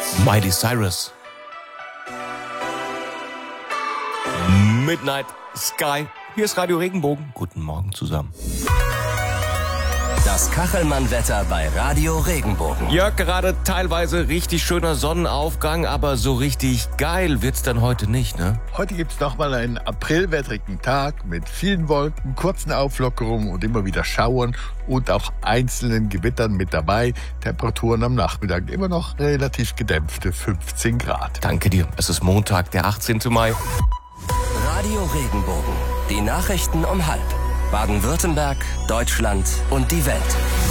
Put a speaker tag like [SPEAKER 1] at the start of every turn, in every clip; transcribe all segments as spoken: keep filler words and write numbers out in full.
[SPEAKER 1] Miley Cyrus. Midnight Sky. Hier ist Radio Regenbogen. Guten Morgen zusammen.
[SPEAKER 2] Das Kachelmann-Wetter bei Radio Regenbogen.
[SPEAKER 1] Ja, gerade teilweise richtig schöner Sonnenaufgang, aber so richtig geil wird's dann heute nicht, ne?
[SPEAKER 3] Heute gibt's nochmal einen aprilwettrigen Tag mit vielen Wolken, kurzen Auflockerungen und immer wieder Schauern und auch einzelnen Gewittern mit dabei. Temperaturen am Nachmittag immer noch relativ gedämpfte fünfzehn Grad.
[SPEAKER 1] Danke dir. Es ist Montag, der achtzehnten Mai.
[SPEAKER 2] Radio Regenbogen. Die Nachrichten um halb. Baden-Württemberg, Deutschland und die Welt.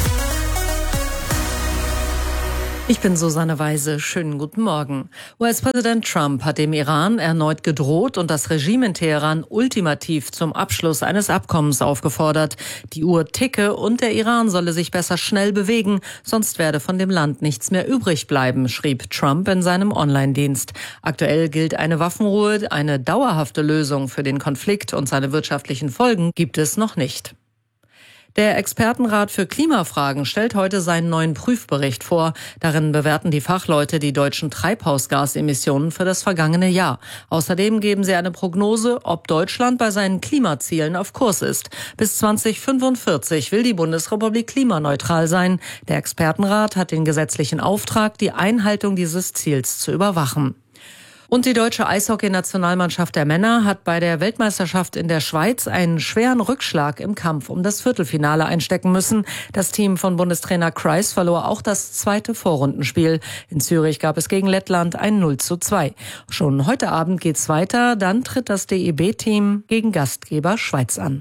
[SPEAKER 4] Ich bin Susanne Weise. Schönen guten Morgen. U S-Präsident Trump hat dem Iran erneut gedroht und das Regime in Teheran ultimativ zum Abschluss eines Abkommens aufgefordert. Die Uhr ticke und der Iran solle sich besser schnell bewegen, sonst werde von dem Land nichts mehr übrig bleiben, schrieb Trump in seinem Online-Dienst. Aktuell gilt eine Waffenruhe, eine dauerhafte Lösung für den Konflikt und seine wirtschaftlichen Folgen gibt es noch nicht. Der Expertenrat für Klimafragen stellt heute seinen neuen Prüfbericht vor. Darin bewerten die Fachleute die deutschen Treibhausgasemissionen für das vergangene Jahr. Außerdem geben sie eine Prognose, ob Deutschland bei seinen Klimazielen auf Kurs ist. Bis zweitausendfünfundvierzig will die Bundesrepublik klimaneutral sein. Der Expertenrat hat den gesetzlichen Auftrag, die Einhaltung dieses Ziels zu überwachen. Und die deutsche Eishockey-Nationalmannschaft der Männer hat bei der Weltmeisterschaft in der Schweiz einen schweren Rückschlag im Kampf um das Viertelfinale einstecken müssen. Das Team von Bundestrainer Kreis verlor auch das zweite Vorrundenspiel. In Zürich gab es gegen Lettland ein null zu zwei. Schon heute Abend geht's weiter, dann tritt das D E B-Team gegen Gastgeber Schweiz an.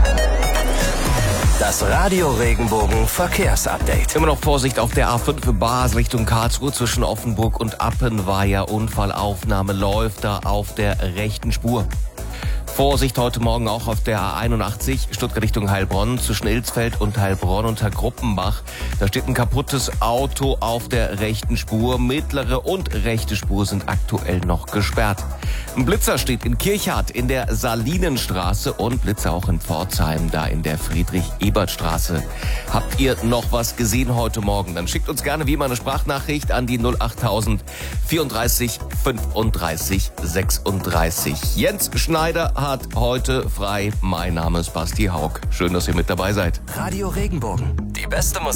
[SPEAKER 2] Das Radio Regenbogen Verkehrsupdate.
[SPEAKER 1] Immer noch Vorsicht auf der A fünf in Basel Richtung Karlsruhe zwischen Offenburg und Appenweier. Unfallaufnahme läuft da auf der rechten Spur. Vorsicht heute Morgen auch auf der A einundachtzig, Stuttgart Richtung Heilbronn, zwischen Ilsfeld und Heilbronn unter Gruppenbach. Da steht ein kaputtes Auto auf der rechten Spur. Mittlere und rechte Spur sind aktuell noch gesperrt. Ein Blitzer steht in Kirchhardt in der Salinenstraße und Blitzer auch in Pforzheim, da in der Friedrich-Ebert-Straße. Habt ihr noch was gesehen heute Morgen? Dann schickt uns gerne wie immer eine Sprachnachricht an die null achttausend vierunddreißig fünfunddreißig sechsunddreißig. Jens Schneider hat heute frei. Mein Name ist Basti Haug. Schön, dass ihr mit dabei seid.
[SPEAKER 2] Radio Regenbogen. Die beste Musik.